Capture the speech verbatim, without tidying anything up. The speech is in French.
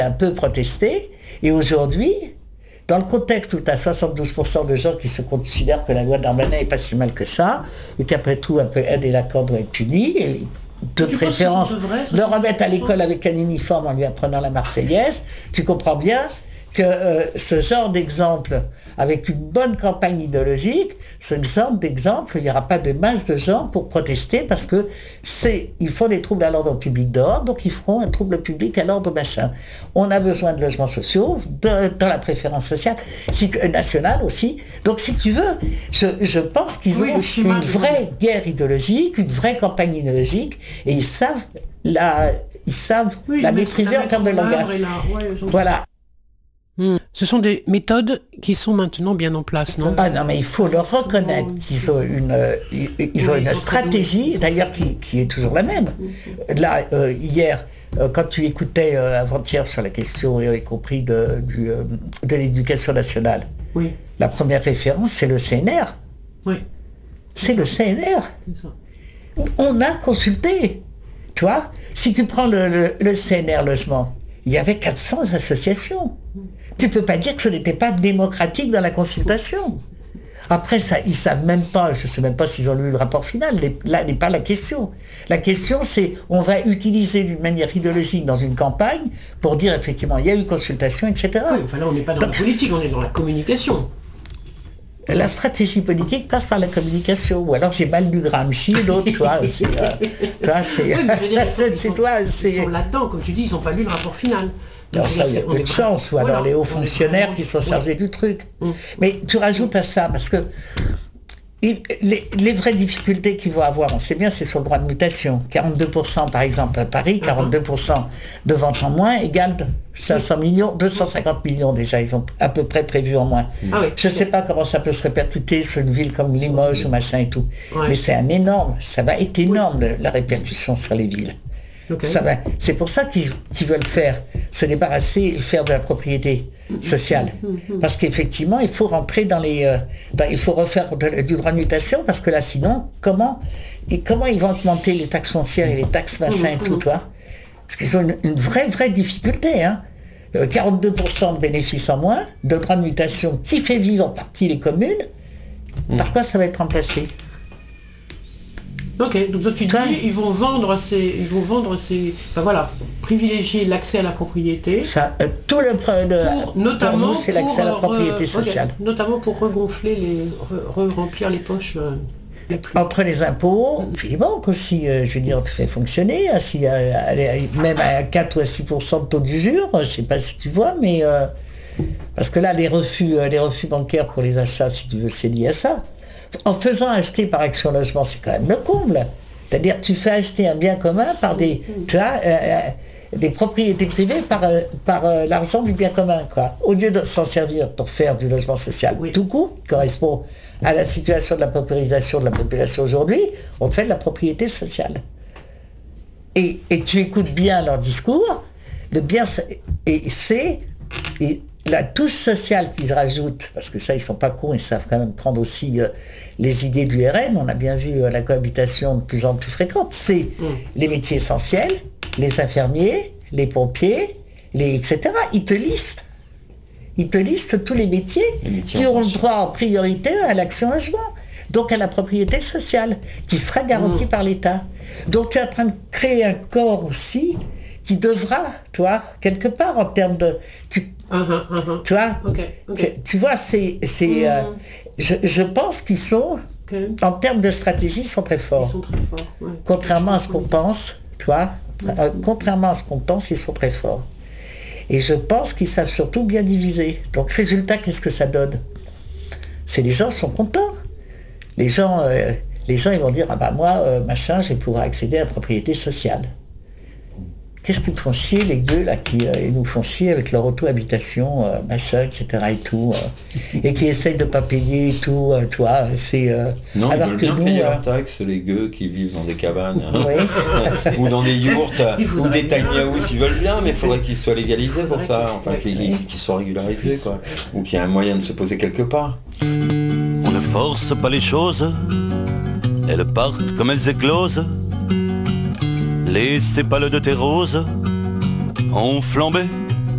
un peu protesté. Et aujourd'hui, dans le contexte où tu as soixante-douze pour cent de gens qui se considèrent que la loi Darmanin n'est pas si mal que ça, et qu'après tout, un peu aide et l'accord doit être puni, et de tu préférence, le remettre à l'école avec un uniforme en lui apprenant la Marseillaise, tu comprends bien que euh, ce genre d'exemple, avec une bonne campagne idéologique, ce genre d'exemple, il n'y aura pas de masse de gens pour protester parce que c'est, ils font des troubles à l'ordre public dehors, donc ils feront un trouble public à l'ordre machin. On a besoin de logements sociaux, de, dans la préférence sociale, si, euh, nationale aussi. Donc si tu veux, je, je pense qu'ils oui, ont une vraie guerre idéologique, une vraie campagne idéologique, et ils savent la, ils savent oui, la maîtriser en termes de langage. Ouais, voilà. Mmh. Ce sont des méthodes qui sont maintenant bien en place, non ? Ah non, mais il faut leur reconnaître qu'ils ont une, euh, ils, ils ont oui, une ils stratégie, d'ailleurs qui, qui est toujours la même. Là, euh, hier, euh, quand tu écoutais euh, avant-hier sur la question, euh, y compris de, du, euh, de l'éducation nationale, oui. La première référence, c'est le C N R. Oui. C'est le C N R. C'est ça. On a consulté. Tu vois, si tu prends le, le, le C N R logement, il y avait quatre cents associations. Tu ne peux pas dire que ce n'était pas démocratique dans la consultation. Après, ça, ils ne savent même pas, je ne sais même pas s'ils ont lu le rapport final, là n'est pas la question. La question, c'est, on va utiliser d'une manière idéologique dans une campagne pour dire, effectivement, il y a eu consultation, et cetera. Oui, enfin là, on n'est pas dans Donc, la politique, on est dans la communication. La stratégie politique passe par la communication. Ou alors j'ai mal lu Gramsci, l'autre, toi, c'est... Euh, toi, c'est... Oui, mais je veux dire, ils sont, ils c'est sont, toi, c'est... ils sont là-dedans, comme tu dis, ils n'ont pas lu le rapport final. Alors ça, il y a peu de chance, ou alors voilà, les hauts fonctionnaires vraiment, qui sont chargés oui. du truc. Mmh. Mais tu rajoutes à ça, parce que les, les vraies difficultés qu'ils vont avoir, on sait bien, c'est sur le droit de mutation. quarante-deux pour cent par exemple à Paris, quarante-deux pour cent de ventes en moins égale cinq cents millions, deux cent cinquante millions déjà, ils ont à peu près prévu en moins. Ah oui. Je ne sais pas comment ça peut se répercuter sur une ville comme Limoges ou machin et tout, ouais. mais c'est un énorme, ça va être énorme oui. la répercussion sur les villes. Okay. Ça va. C'est pour ça qu'ils, qu'ils veulent faire, se débarrasser et faire de la propriété sociale. Parce qu'effectivement, il faut rentrer dans les... Euh, dans, il faut refaire de, du droit de mutation, parce que là, sinon, comment, et comment ils vont augmenter les taxes foncières et les taxes machin et tout, toi ? Parce qu'ils ont une, une vraie, vraie difficulté. Hein. Euh, quarante-deux pour cent de bénéfices en moins, de droit de mutation qui fait vivre en partie les communes. Mmh. Par quoi ça va être remplacé ? Ok, donc toi tu dis ils vont vendre ces, ils vont vendre ces, enfin voilà, privilégier l'accès à la propriété. Ça, euh, tout le problème, notamment pour nous, c'est l'accès à la propriété re, sociale. Okay, notamment pour regonfler les, re, re, remplir les poches. Euh, les plus... Entre les impôts, puis les banques aussi, euh, je veux dire, tu fais fonctionner, hein, si, euh, même à quatre ou à six pour cent de taux d'usure, je sais pas si tu vois, mais euh, parce que là les refus, euh, les refus bancaires pour les achats, si tu veux, c'est lié à ça. En faisant acheter par Action Logement, c'est quand même le comble. C'est-à-dire que tu fais acheter un bien commun par des, tu vois, euh, des propriétés privées par, euh, par euh, l'argent du bien commun, quoi. Au lieu de s'en servir pour faire du logement social oui. tout court, qui correspond à la situation de la paupérisation de la population aujourd'hui, on fait de la propriété sociale. Et, et tu écoutes bien leur discours, le bien, et c'est... Et, la touche sociale qu'ils rajoutent, parce que ça, ils sont pas cons, ils savent quand même prendre aussi euh, les idées du R N, on a bien vu euh, la cohabitation de plus en plus fréquente, c'est mmh. les métiers essentiels, les infirmiers, les pompiers, les et cetera. Ils te listent. Ils te listent tous les métiers, les métiers qui ont le droit en priorité à l'Action Logement, donc à la propriété sociale, qui sera garantie mmh. par l'État. Donc tu es en train de créer un corps aussi qui devra, toi, quelque part, en termes de... Tu, Uh-huh, uh-huh. Tu vois, okay, okay. Tu, tu vois, c'est, c'est, mmh. euh, je, je pense qu'ils sont, okay. en termes de stratégie, ils sont très forts. Ils sont très forts. Ouais. Contrairement à ce qu'on pense, tu vois, mmh. euh, contrairement à ce qu'on pense, ils sont très forts. Et je pense qu'ils savent surtout bien diviser. Donc, résultat, qu'est-ce que ça donne ? C'est les gens sont contents. Les gens, euh, les gens, ils vont dire, ah bah moi, euh, machin, je vais pouvoir accéder à la propriété sociale. Qu'est-ce qu'ils font chier, les gueux, là, qui euh, ils nous font chier avec leur auto-habitation, euh, machin, et cetera et tout, euh, et qui essayent de pas payer et tout, euh, toi, c'est... Euh, non, alors ils veulent que bien nous, payer euh, leurs taxes, les gueux qui vivent dans des cabanes, hein, oui. ou dans des yourtes, ou des tiny house, ils veulent bien, mais il faudrait qu'ils soient légalisés pour ça, enfin, qu'ils, qu'ils soient régularisés, quoi, ou qu'il y ait un moyen de se poser quelque part. On ne force pas les choses, elles partent comme elles éclosent. Les sépales de tes roses ont flambé